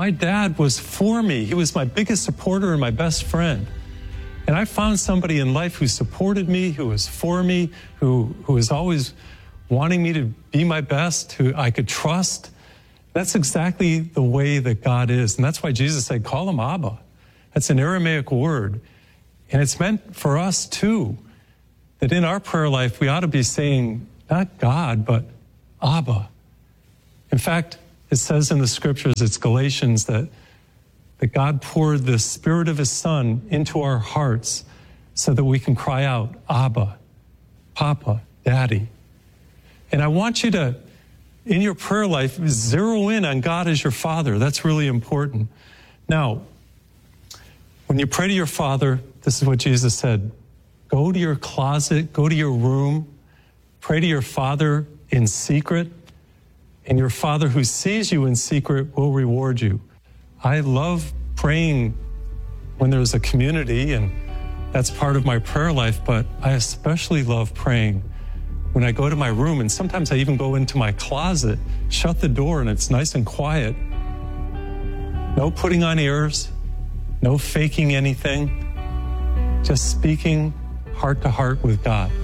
my dad was for me. He was my biggest supporter and my best friend. And I found somebody in life who supported me, who was for me, who was always wanting me to be my best, who I could trust. That's exactly the way that God is. And that's why Jesus said, call him Abba. That's an Aramaic word. And it's meant for us too, that in our prayer life, we ought to be saying, not God, but Abba. In fact, it says in the scriptures, it's Galatians, that God poured the Spirit of his Son into our hearts so that we can cry out, Abba, Papa, Daddy. And I want you to, in your prayer life, zero in on God as your Father. That's really important. Now, when you pray to your Father, this is what Jesus said. Go to your closet, go to your room, pray to your Father in secret, and your Father who sees you in secret will reward you. I love praying when there's a community, and that's part of my prayer life, but I especially love praying when I go to my room, and sometimes I even go into my closet, shut the door, and it's nice and quiet. No putting on airs, no faking anything, just speaking heart to heart with God.